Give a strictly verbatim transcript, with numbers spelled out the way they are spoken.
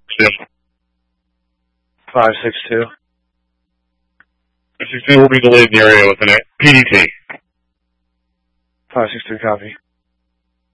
five six two. five six two will be delayed in the area with an P D T. five six two, copy.